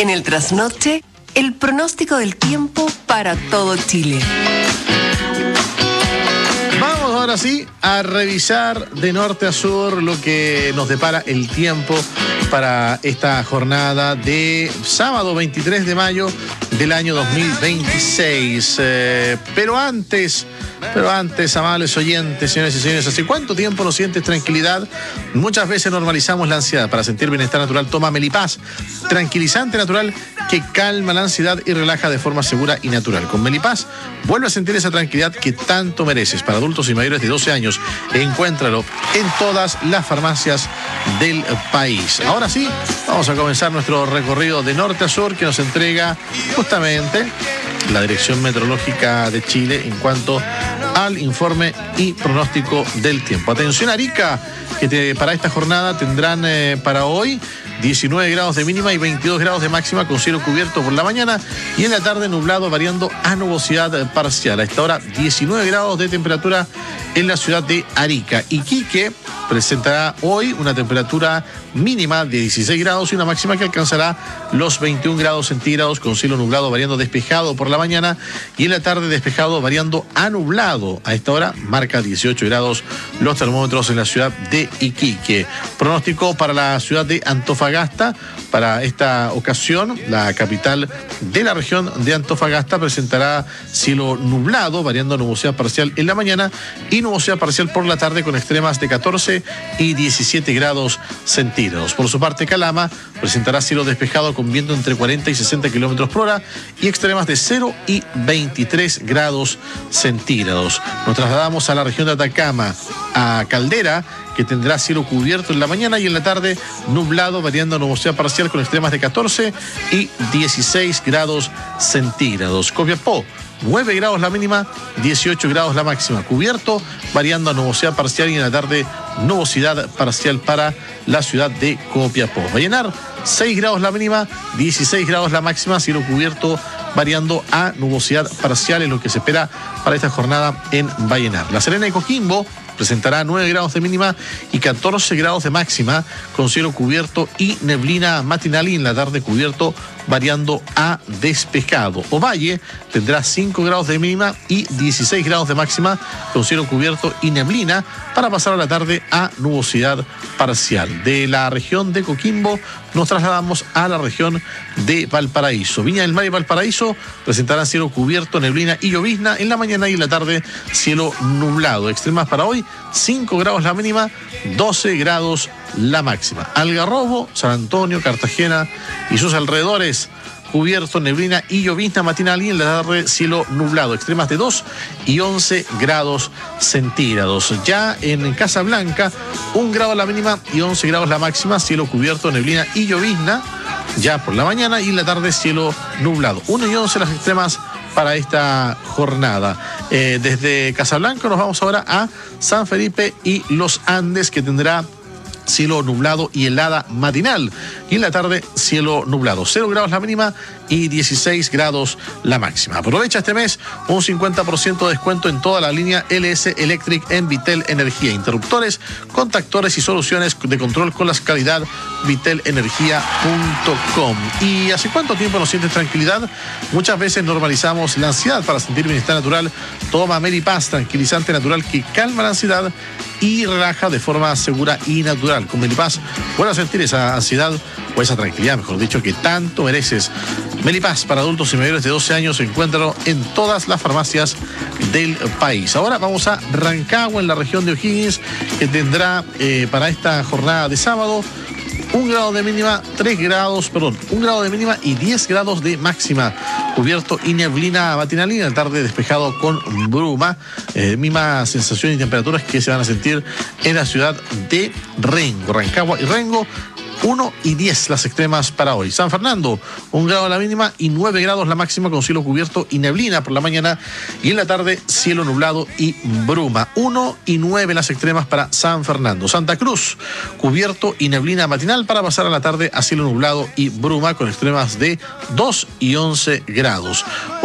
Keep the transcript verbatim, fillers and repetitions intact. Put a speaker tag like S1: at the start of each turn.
S1: En el trasnoche, el pronóstico del tiempo para todo Chile.
S2: Vamos ahora sí a revisar de norte a sur lo que nos depara el tiempo para esta jornada de sábado veintitrés de mayo del año dos mil veintiséis. Eh, pero antes, pero antes, amables oyentes, señores y señores, ¿hace cuánto tiempo no sientes tranquilidad? Muchas veces normalizamos la ansiedad. Para sentir bienestar natural, toma Melipaz, tranquilizante natural que calma la ansiedad y relaja de forma segura y natural. Con Melipaz, vuelve a sentir esa tranquilidad que tanto mereces. Para adultos y mayores de doce años, encuéntralo en todas las farmacias del país. Ahora sí, vamos a comenzar nuestro recorrido de norte a sur que nos entrega justamente la Dirección Meteorológica de Chile en cuanto al informe y pronóstico del tiempo. Atención Arica, que te, para esta jornada tendrán eh, para hoy diecinueve grados de mínima y veintidós grados de máxima con cielo cubierto por la mañana y en la tarde nublado variando a nubosidad parcial. A esta hora diecinueve grados de temperatura en la ciudad de Arica. Iquique presentará hoy una temperatura mínima de dieciséis grados y una máxima que alcanzará los veintiún grados centígrados con cielo nublado variando despejado por la mañana y en la tarde despejado variando a nublado. A esta hora marca dieciocho grados los termómetros en la ciudad de Iquique. Pronóstico para la ciudad de Antofagasta. Para esta ocasión, la capital de la región de Antofagasta presentará cielo nublado, variando a nubosidad parcial en la mañana y nubosidad parcial por la tarde con extremas de catorce y diecisiete grados centígrados. Por su parte, Calama presentará cielo despejado con viento entre cuarenta y sesenta kilómetros por hora y extremas de cero y veintitrés grados centígrados. Nos trasladamos a la región de Atacama, a Caldera, que tendrá cielo cubierto en la mañana y en la tarde nublado, variando a nubosidad parcial con extremas de catorce y dieciséis grados centígrados. Copiapó, nueve grados la mínima, dieciocho grados la máxima. Cubierto, variando a nubosidad parcial y en la tarde nubosidad parcial para la ciudad de Copiapó. Vallenar, seis grados la mínima, dieciséis grados la máxima, cielo cubierto, variando a nubosidad parcial, es lo que se espera para esta jornada en Vallenar. La Serena y Coquimbo presentará nueve grados de mínima y catorce grados de máxima con cielo cubierto y neblina matinal y en la tarde cubierto variando a despejado. Ovalle tendrá cinco grados de mínima y dieciséis grados de máxima con cielo cubierto y neblina para pasar a la tarde a nubosidad parcial. De la región de Coquimbo nos trasladamos a la región de Valparaíso. Viña del Mar y Valparaíso presentarán cielo cubierto, neblina y llovizna en la mañana y en la tarde cielo nublado. Extremas para hoy, cinco grados la mínima, doce grados la máxima. Algarrobo, San Antonio, Cartagena y sus alrededores, cubierto, neblina y llovizna matinal y en la tarde cielo nublado. Extremas de dos y once grados centígrados. Ya en Casablanca, un grado la mínima y once grados la máxima, cielo cubierto, neblina y llovizna ya por la mañana y en la tarde cielo nublado. uno y once las extremas para esta jornada. Eh, desde Casablanca nos vamos ahora a San Felipe y Los Andes, que tendrá cielo nublado y helada matinal. Y en la tarde, cielo nublado. cero grados la mínima y dieciséis grados la máxima. Aprovecha este mes un cincuenta por ciento de descuento en toda la línea L S Electric en Vitel Energía. Interruptores, contactores y soluciones de control con la calidad vitel energía punto com. ¿Y hace cuánto tiempo no sientes tranquilidad? Muchas veces normalizamos la ansiedad. Para sentir bienestar natural, toma Melipaz, tranquilizante natural que calma la ansiedad y relaja de forma segura y natural. Con Melipaz, vuelve a sentir esa ansiedad o esa tranquilidad, mejor dicho, que tanto mereces. Melipaz para adultos y mayores de doce años, encuéntralo en todas las farmacias del país. Ahora vamos a Rancagua, en la región de O'Higgins, que tendrá eh, para esta jornada de sábado un grado de mínima, tres grados, perdón, un grado de mínima y diez grados de máxima. Cubierto y neblina matinal y en la tarde despejado con bruma. Eh, misma sensación y temperaturas que se van a sentir en la ciudad de Rengo, Rancagua y Rengo. uno y diez las extremas para hoy. San Fernando, un grado la mínima y nueve grados la máxima con cielo cubierto y neblina por la mañana y en la tarde cielo nublado y bruma. uno y nueve las extremas para San Fernando. Santa Cruz, cubierto y neblina matinal para pasar a la tarde a cielo nublado y bruma con extremas de dos y once grados.